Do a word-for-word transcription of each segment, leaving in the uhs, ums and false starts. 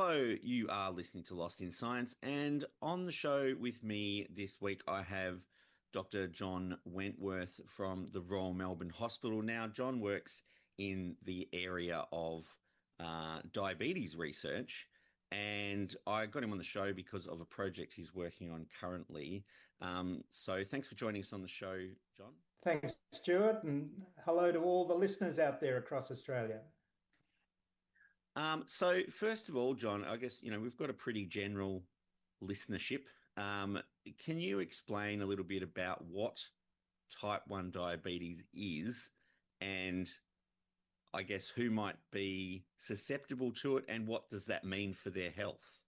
Hello, you are listening to Lost in Science, and on the show with me this week, I have Doctor John Wentworth from the Royal Melbourne Hospital. Now, John works in the area of uh, diabetes research, and I got him on the show because of a project he's working on currently. Um, so, thanks for joining us on the show, John. Thanks, Stuart, and hello to all the listeners out there across Australia. Um, so first of all, John, I guess, you know, we've got a pretty general listenership. Um, can you explain a little bit about what type one diabetes is and I guess who might be susceptible to it and what does that mean for their health?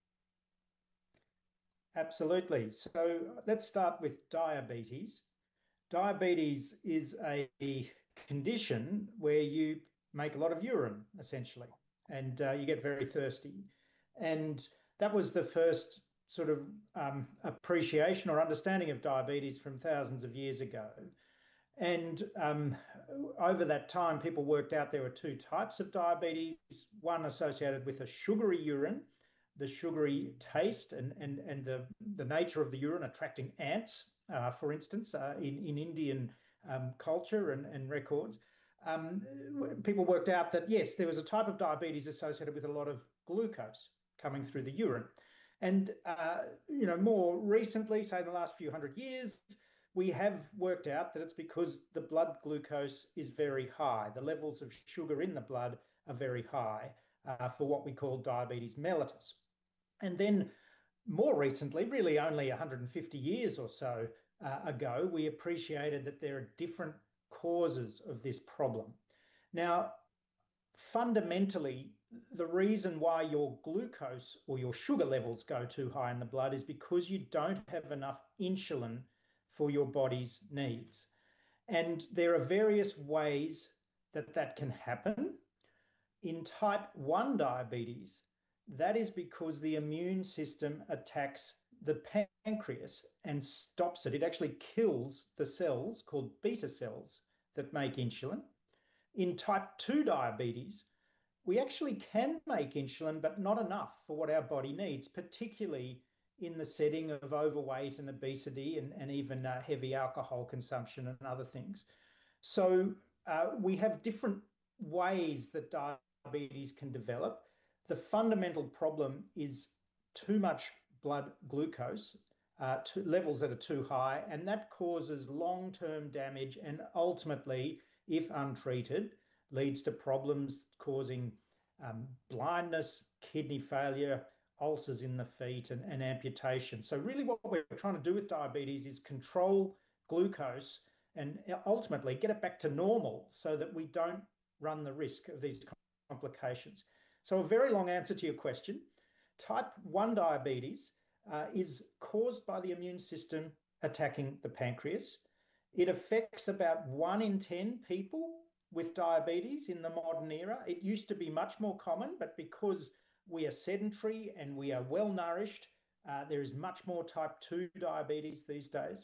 Absolutely. So let's start with diabetes. Diabetes is a condition where you make a lot of urine, essentially, and uh, you get very thirsty. And that was the first sort of um, appreciation or understanding of diabetes from thousands of years ago. And um, over that time, people worked out there were two types of diabetes, one associated with a sugary urine, the sugary taste and, and, and the, the nature of the urine attracting ants, uh, for instance, uh, in, in Indian um, culture and, and records. Um, people worked out that, yes, there was a type of diabetes associated with a lot of glucose coming through the urine. And, uh, you know, more recently, say the last few hundred years, we have worked out that it's because the blood glucose is very high. The levels of sugar in the blood are very high uh, for what we call diabetes mellitus. And then more recently, really only one hundred fifty years or so uh, ago, we appreciated that there are different causes of this problem. Now, fundamentally, the reason why your glucose or your sugar levels go too high in the blood is because you don't have enough insulin for your body's needs. And there are various ways that that can happen. In type one diabetes, that is because the immune system attacks the pancreas and stops it. It actually kills the cells called beta cells that make insulin. In type two diabetes, we actually can make insulin, but not enough for what our body needs, particularly in the setting of overweight and obesity and, and even uh, heavy alcohol consumption and other things. So uh, we have different ways that diabetes can develop. The fundamental problem is too much blood glucose, uh, to levels that are too high, and that causes long-term damage and ultimately, if untreated, leads to problems causing um, blindness, kidney failure, ulcers in the feet, and, and amputation. So, really, what we're trying to do with diabetes is control glucose and ultimately get it back to normal so that we don't run the risk of these complications. So, a very long answer to your question. Type one diabetes uh, is caused by the immune system attacking the pancreas. It affects about one in ten people with diabetes in the modern era. It used to be much more common, but because we are sedentary and we are well nourished, uh, there is much more type two diabetes these days.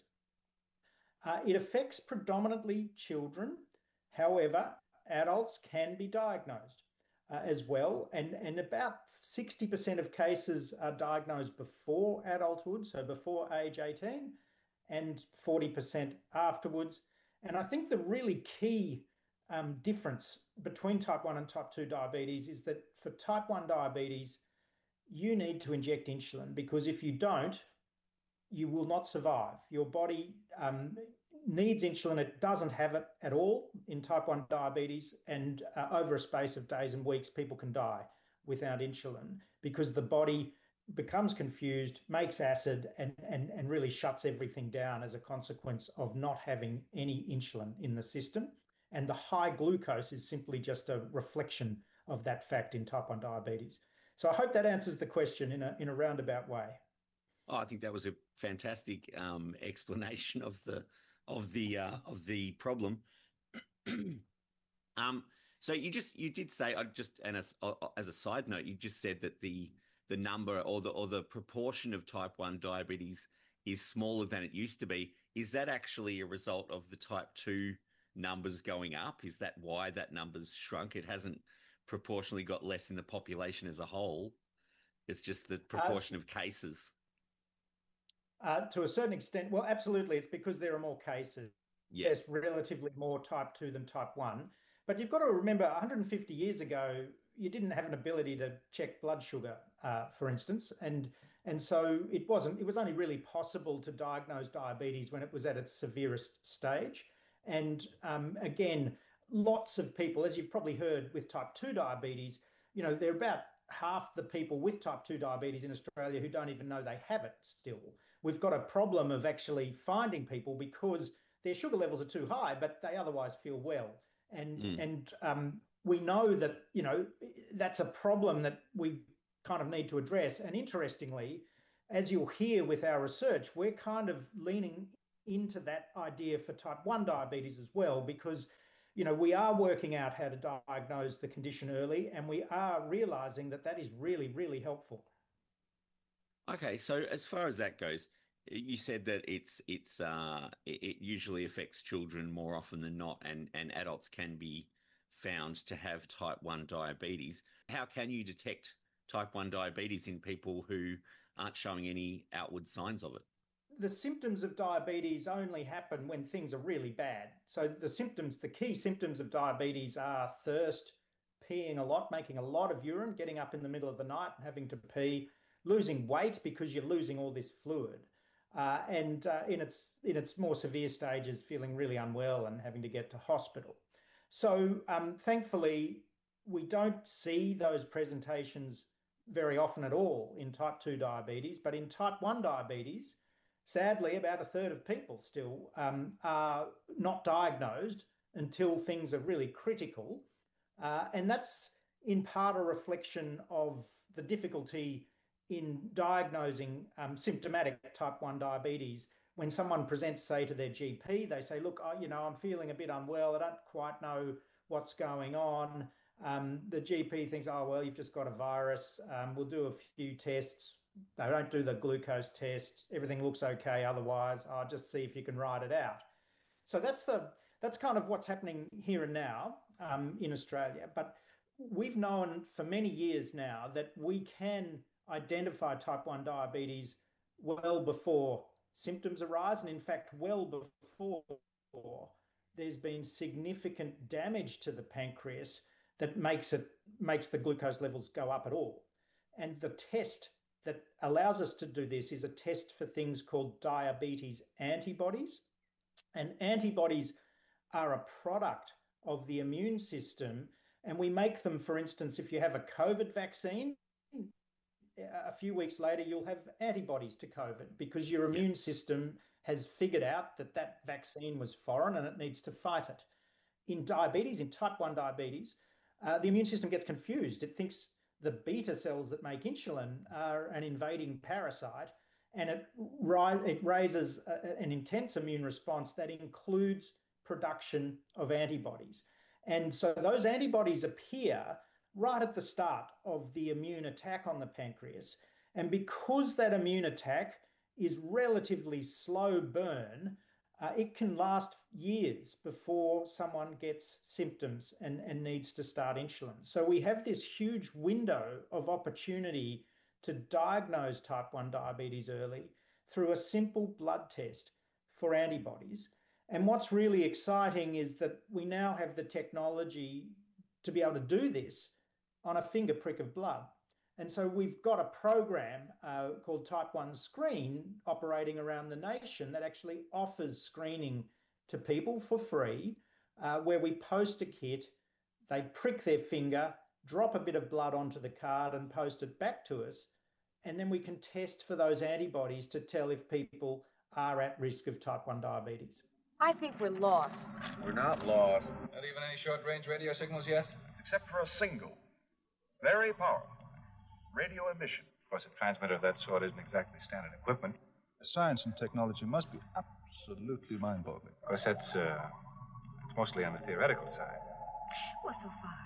Uh, it affects predominantly children. However, adults can be diagnosed uh, as well. And, and about sixty percent of cases are diagnosed before adulthood, so before age eighteen, and forty percent afterwards. And I think the really key um, difference between type one and type two diabetes is that for type one diabetes, you need to inject insulin because if you don't, you will not survive. Your body um, needs insulin. It doesn't have it at all in type one diabetes. And uh, over a space of days and weeks, people can die without insulin because the body becomes confused, makes acid, and, and, and really shuts everything down as a consequence of not having any insulin in the system. And the high glucose is simply just a reflection of that fact in type one diabetes. So I hope that answers the question in a, in a roundabout way. Oh, I think that was a fantastic um, explanation of the of the uh, of the problem. Um, so you just you did say I just and as uh, as a side note, you just said that the the number or the or the proportion of type one diabetes is smaller than it used to be. Is that actually a result of the type two numbers going up? Is that why that number's shrunk? It hasn't proportionally got less in the population as a whole. It's just the Uh, proportion of cases. uh, to a certain extent, well, absolutely, it's because there are more cases. Yeah. Yes, relatively more type two than type one. But you've got to remember, one hundred fifty years ago, you didn't have an ability to check blood sugar, uh, for instance, and and so it wasn't. It was only really possible to diagnose diabetes when it was at its severest stage. And um, again, lots of people, as you've probably heard, with type two diabetes, you know, there are about half the people with type two diabetes in Australia who don't even know they have it still. We've got a problem of actually finding people because their sugar levels are too high, but they otherwise feel well. And Mm. and um, we know that, you know, that's a problem that we kind of need to address. And interestingly, as you'll hear with our research, we're kind of leaning into that idea for type one diabetes as well, because, you know, we are working out how to diagnose the condition early, and we are realizing that that is really, really helpful. Okay, so as far as that goes, you said that it's it's uh it, it usually affects children more often than not, and and adults can be found to have type one diabetes. How can you detect type one diabetes in people who aren't showing any outward signs of it? The symptoms of diabetes only happen when things are really bad. So the symptoms, the key symptoms of diabetes are thirst, peeing a lot, making a lot of urine, getting up in the middle of the night, having to pee, losing weight because you're losing all this fluid. Uh, and uh, in its in its more severe stages, feeling really unwell and having to get to hospital. So um, thankfully, we don't see those presentations very often at all in type two diabetes, but in type one diabetes, sadly, about a third of people still um, are not diagnosed until things are really critical. Uh, and that's in part a reflection of the difficulty in diagnosing um, symptomatic type one diabetes. When someone presents, say, to their G P, they say, look, I, you know, I'm feeling a bit unwell. I don't quite know what's going on. Um, the G P thinks, oh, well, you've just got a virus. Um, we'll do a few tests. They don't do the glucose test. Everything looks okay otherwise. I'll just see if you can ride it out. So that's the that's kind of what's happening here and now um, in Australia. But we've known for many years now that we can identify type one diabetes well before symptoms arise, and in fact, well before there's been significant damage to the pancreas that makes it makes the glucose levels go up at all. And the test that allows us to do this is a test for things called diabetes antibodies. And antibodies are a product of the immune system. And we make them, for instance, if you have a COVID vaccine, a few weeks later, you'll have antibodies to COVID because your immune system has figured out that that vaccine was foreign and it needs to fight it. In diabetes, in type one diabetes, uh, the immune system gets confused. It thinks the beta cells that make insulin are an invading parasite, and it, it raises a, an intense immune response that includes production of antibodies. And so those antibodies appear right at the start of the immune attack on the pancreas. And because that immune attack is relatively slow burn, uh, it can last years before someone gets symptoms and, and needs to start insulin. So we have this huge window of opportunity to diagnose type one diabetes early through a simple blood test for antibodies. And what's really exciting is that we now have the technology to be able to do this on a finger prick of blood. And so we've got a program uh, called Type one Screen operating around the nation that actually offers screening to people for free, uh, where we post a kit, they prick their finger, drop a bit of blood onto the card and post it back to us. And then we can test for those antibodies to tell if people are at risk of type one diabetes. I think we're lost. We're not lost. Not even any short-range radio signals yet? Except for a single, very powerful radio emission. Of course, a transmitter of that sort isn't exactly standard equipment. The science and technology must be absolutely mind-boggling. Of course, that's uh, it's mostly on the theoretical side. What's so far?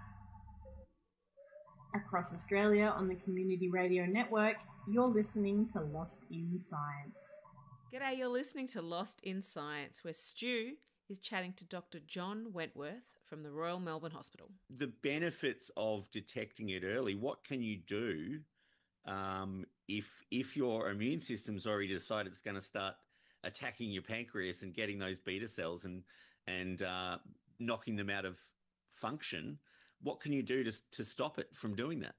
Across Australia on the Community Radio Network, you're listening to Lost in Science. G'day, you're listening to Lost in Science, where Stu is chatting to Doctor John Wentworth from the Royal Melbourne Hospital. The benefits of detecting it early, what can you do um, if if your immune system's already decided it's going to start attacking your pancreas and getting those beta cells and and uh, knocking them out of function, what can you do to to stop it from doing that?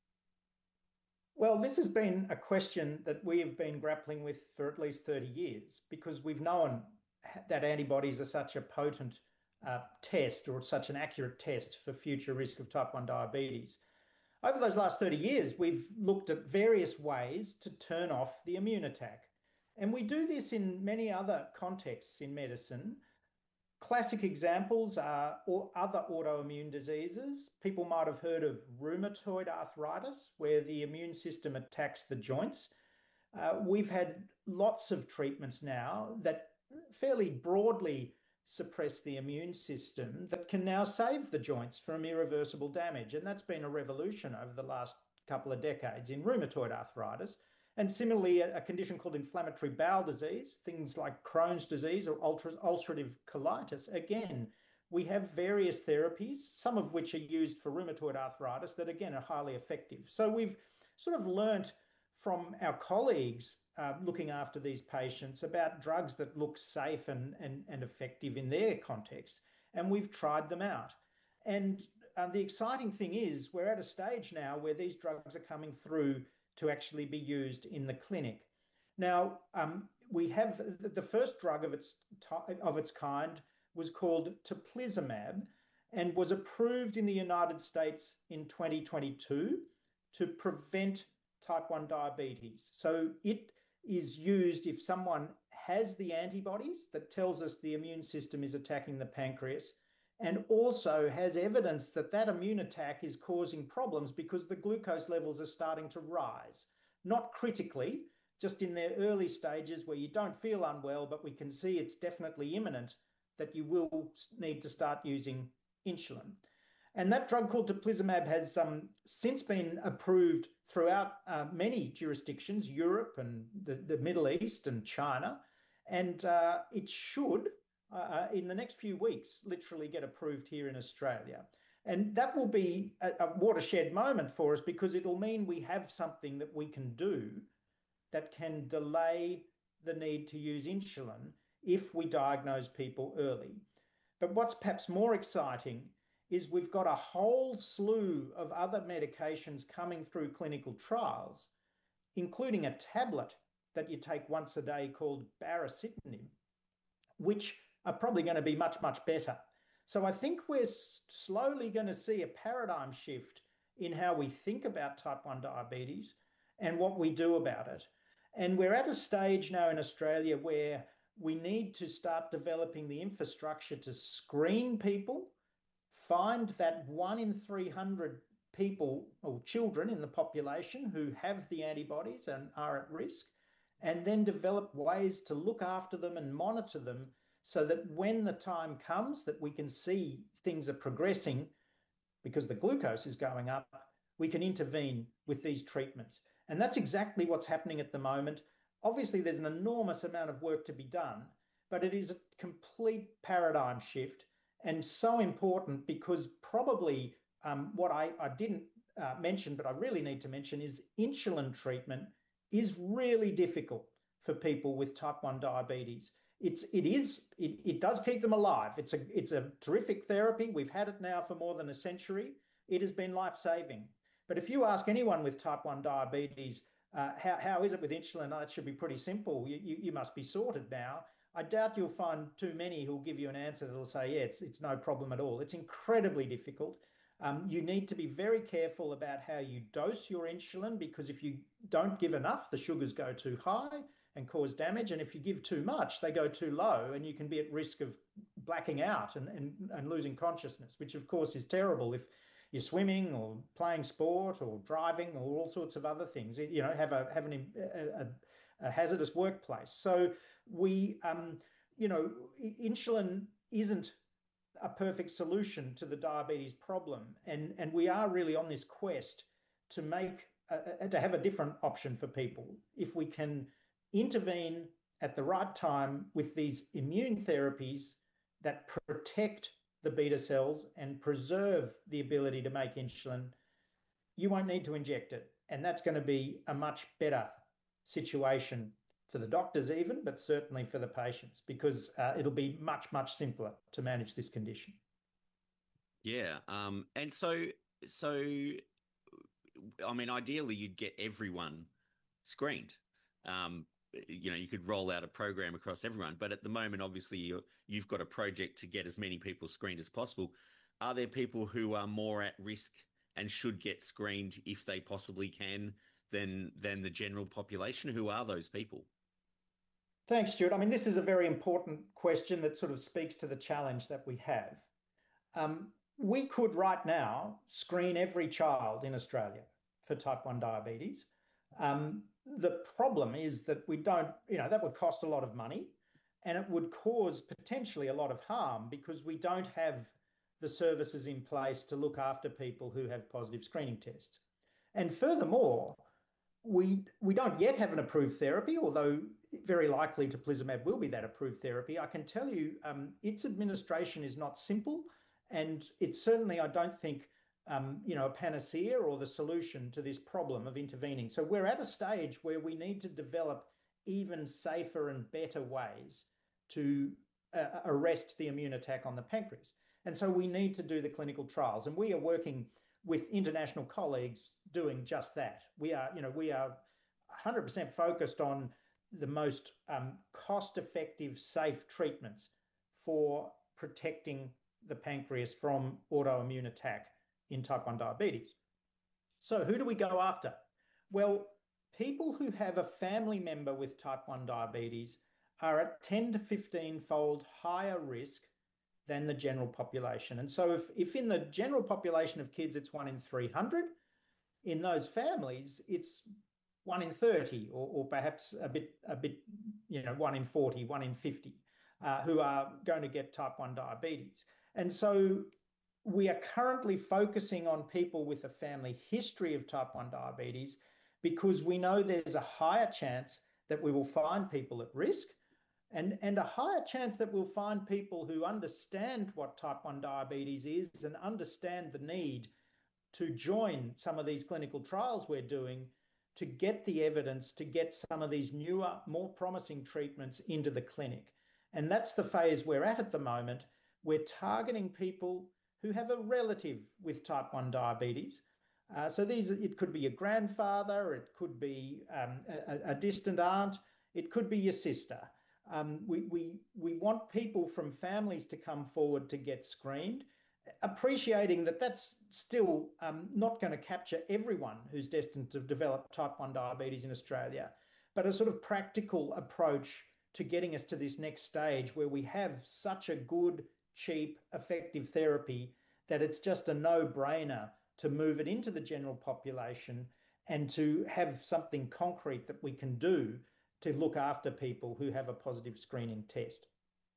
Well, this has been a question that we have been grappling with for at least thirty years, because we've known that antibodies are such a potent uh, test, or such an accurate test for future risk of type one diabetes. Over those last thirty years, we've looked at various ways to turn off the immune attack. And we do this in many other contexts in medicine. Classic examples are or other autoimmune diseases. People might have heard of rheumatoid arthritis, where the immune system attacks the joints. Uh, we've had lots of treatments now that fairly broadly suppress the immune system that can now save the joints from irreversible damage. And that's been a revolution over the last couple of decades in rheumatoid arthritis. And similarly, a, a condition called inflammatory bowel disease, things like Crohn's disease or ulcer- ulcerative colitis. Again, we have various therapies, some of which are used for rheumatoid arthritis that, again, are highly effective. So we've sort of learnt from our colleagues uh, looking after these patients about drugs that look safe and, and, and effective in their context. And we've tried them out. And uh, the exciting thing is we're at a stage now where these drugs are coming through to actually be used in the clinic. Now, um, we have the first drug of its of its kind was called teplizumab and was approved in the United States in twenty twenty-two to prevent type one diabetes. So it is used if someone has the antibodies that tells us the immune system is attacking the pancreas, and also has evidence that that immune attack is causing problems because the glucose levels are starting to rise. Not critically, just in their early stages where you don't feel unwell, but we can see it's definitely imminent that you will need to start using insulin. And that drug called teplizumab has um, since been approved throughout uh, many jurisdictions, Europe and the, the Middle East and China, and uh, it should, Uh, in the next few weeks, literally get approved here in Australia. And that will be a, a watershed moment for us, because it'll mean we have something that we can do that can delay the need to use insulin if we diagnose people early. But what's perhaps more exciting is we've got a whole slew of other medications coming through clinical trials, including a tablet that you take once a day called baricitinib, which are probably going to be much, much better. So I think we're slowly going to see a paradigm shift in how we think about type one diabetes and what we do about it. And we're at a stage now in Australia where we need to start developing the infrastructure to screen people, find that one in three hundred people or children in the population who have the antibodies and are at risk, and then develop ways to look after them and monitor them, so that when the time comes that we can see things are progressing because the glucose is going up, we can intervene with these treatments. And that's exactly what's happening at the moment. Obviously, there's an enormous amount of work to be done, but it is a complete paradigm shift, and so important because probably um, what I, I didn't uh, mention, but I really need to mention, is insulin treatment is really difficult for people with type one diabetes. It's, it is, it, it does keep them alive. It's a, it's a terrific therapy. We've had it now for more than a century. It has been life-saving. But if you ask anyone with type one diabetes, uh, how, how is it with insulin? Oh, that should be pretty simple. You, you, you must be sorted now. I doubt you'll find too many who'll give you an answer that'll say, yeah, it's, it's no problem at all. It's incredibly difficult. Um, you need to be very careful about how you dose your insulin, because if you don't give enough, the sugars go too high and cause damage. And if you give too much, they go too low, and you can be at risk of blacking out and, and, and losing consciousness, which of course is terrible if you're swimming or playing sport or driving or all sorts of other things, you know, have a, have an, a, a hazardous workplace. So we, um, you know, insulin isn't a perfect solution to the diabetes problem. And, and we are really on this quest to make, uh, to have a different option for people. If we can intervene at the right time with these immune therapies that protect the beta cells and preserve the ability to make insulin, you won't need to inject it. and that's going to be a much better situation for the doctors even, but certainly for the patients, because uh, it'll be much, much simpler to manage this condition. Yeah. Um, and so, so, I mean, ideally you'd get everyone screened. Um, you know, you could roll out a program across everyone, but at the moment, obviously you're, you've got a project to get as many people screened as possible. Are there people who are more at risk and should get screened if they possibly can than, than the general population? Who are those people? Thanks, Stuart. I mean, this is a very important question that sort of speaks to the challenge that we have. Um, we could right now screen every child in Australia for type one diabetes. Um, the problem is that we don't, you know, that would cost a lot of money, and it would cause potentially a lot of harm because we don't have the services in place to look after people who have positive screening tests. And furthermore, we, we don't yet have an approved therapy, although very likely teplizumab will be that approved therapy. I can tell you um, its administration is not simple, and it's certainly, I don't think, um, you know, a panacea or the solution to this problem of intervening. So we're at a stage where we need to develop even safer and better ways to uh, arrest the immune attack on the pancreas. And so we need to do the clinical trials, and we are working with international colleagues doing just that. We are, you know, we are one hundred percent focused on the most um, cost-effective, safe treatments for protecting the pancreas from autoimmune attack in type one diabetes. So who do we go after? Well, people who have a family member with type one diabetes are at ten to fifteen fold higher risk than the general population. And so if, if in the general population of kids, it's one in three hundred, in those families, it's one in thirty, or, or perhaps a bit, a bit, you know, one in forty, one in fifty, uh, who are going to get type one diabetes. And so we are currently focusing on people with a family history of type one diabetes because we know there's a higher chance that we will find people at risk, and, and a higher chance that we'll find people who understand what type one diabetes is and understand the need to join some of these clinical trials we're doing to get the evidence, to get some of these newer, more promising treatments into the clinic. And that's the phase we're at at the moment. We're targeting people who have a relative with type one diabetes. Uh, so these, it could be a grandfather, it could be um, a, a distant aunt, it could be your sister. Um, we, we, we want people from families to come forward to get screened, appreciating that that's still um, not going to capture everyone who's destined to develop type one diabetes in Australia, but a sort of practical approach to getting us to this next stage where we have such a good, cheap, effective therapy that it's just a no-brainer to move it into the general population and to have something concrete that we can do to look after people who have a positive screening test.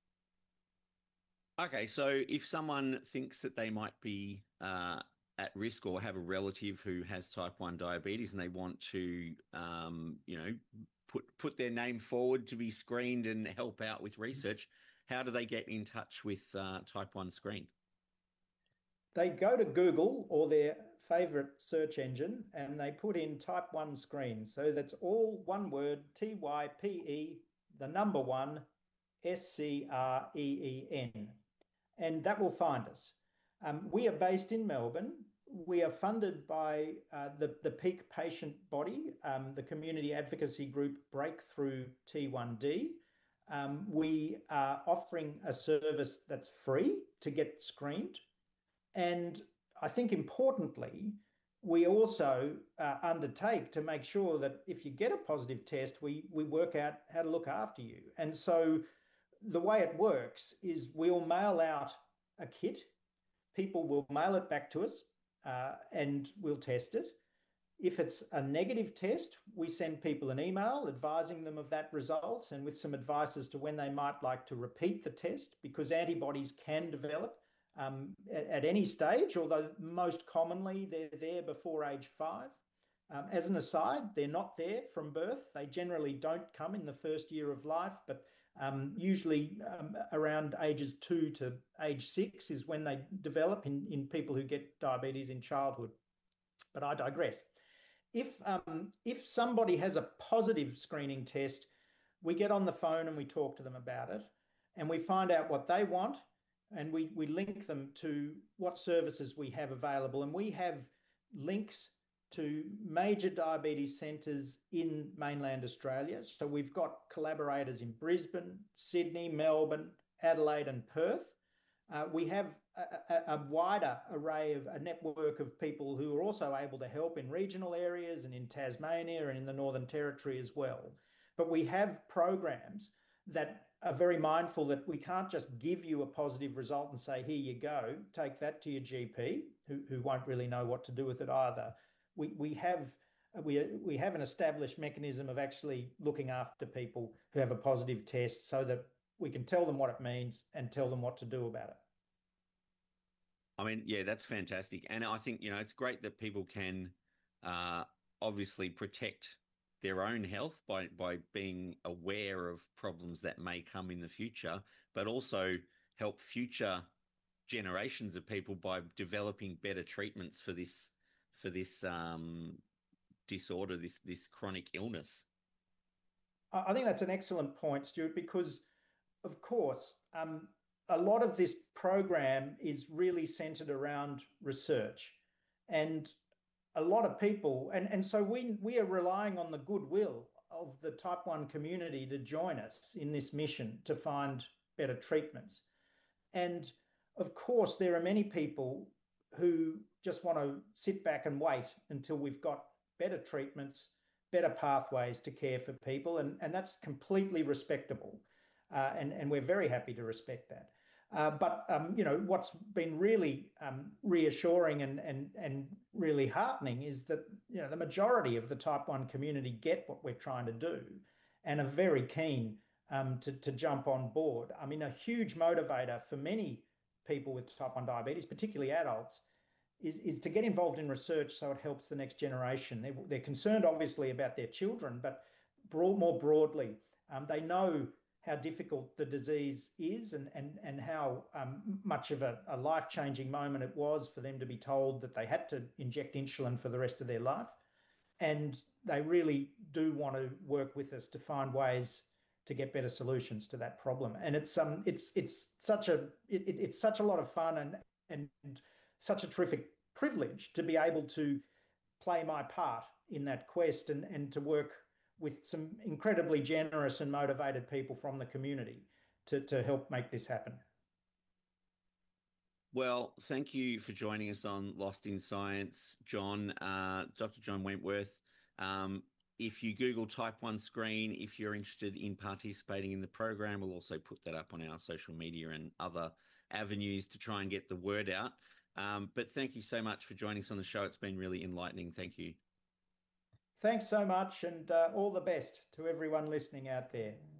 Okay, so if someone thinks that they might be uh, at risk or have a relative who has type one diabetes and they want to, um, you know, put put their name forward to be screened and help out with research, how do they get in touch with uh, Type one Screen? They go to Google or their favourite search engine and they put in Type one Screen. So that's all one word, T Y P E, the number one, S C R E E N. And that will find us. Um, we are based in Melbourne. We are funded by uh, the, the peak patient body, um, the community advocacy group Breakthrough T one D. Um, we are offering a service that's free to get screened. And I think importantly, we also uh, undertake to make sure that if you get a positive test, we, we work out how to look after you. And so the way it works is we'll mail out a kit. People will mail it back to us uh, and we'll test it. If it's a negative test, we send people an email advising them of that result and with some advice as to when they might like to repeat the test, because antibodies can develop um, at, at any stage, although most commonly they're there before age five. Um, as an aside, they're not there from birth. They generally don't come in the first year of life, but um, usually um, around ages two to age six is when they develop in, in people who get diabetes in childhood. But I digress. if um, if somebody has a positive screening test, we get on the phone and we talk to them about it, and we find out what they want, and we we link them to what services we have available, and we have links to major diabetes centres in mainland Australia. So we've got collaborators in Brisbane, Sydney, Melbourne, Adelaide and Perth. Uh, we have a, a, a wider array of a network of people who are also able to help in regional areas and in Tasmania and in the Northern Territory as well. But we have programs that are very mindful that we can't just give you a positive result and say, here you go, take that to your G P, who, who won't really know what to do with it either. We, we have we, we have an established mechanism of actually looking after people who have a positive test so that we can tell them what it means and tell them what to do about it. I mean, yeah, that's fantastic. And I think, you know, it's great that people can uh, obviously protect their own health by, by being aware of problems that may come in the future, but also help future generations of people by developing better treatments for this for this um, disorder, this this chronic illness. I think that's an excellent point, Stuart, because, of course, um, a lot of this program is really centred around research, and a lot of people, and, and so we, we are relying on the goodwill of the type one community to join us in this mission to find better treatments. And of course, there are many people who just want to sit back and wait until we've got better treatments, better pathways to care for people, and, and that's completely respectable. Uh, and, and we're very happy to respect that. Uh, but, um, you know, what's been really um, reassuring and, and, and really heartening is that, you know, the majority of the type one community get what we're trying to do and are very keen um, to, to jump on board. I mean, a huge motivator for many people with type one diabetes, particularly adults, is, is to get involved in research so it helps the next generation. They're, they're concerned, obviously, about their children, but broad, more broadly, um, they know how difficult the disease is and, and, and how um, much of a, a life-changing moment it was for them to be told that they had to inject insulin for the rest of their life. And they really do want to work with us to find ways to get better solutions to that problem. And it's um it's it's such a it, it's such a lot of fun and and such a terrific privilege to be able to play my part in that quest and, and to work with some incredibly generous and motivated people from the community to, to help make this happen. Well, thank you for joining us on Lost in Science, John, uh, Doctor John Wentworth. Um, if you Google type one screen, if you're interested in participating in the program, we'll also put that up on our social media and other avenues to try and get the word out. Um, but thank you so much for joining us on the show. It's been really enlightening. Thank you. Thanks so much, and uh, all the best to everyone listening out there.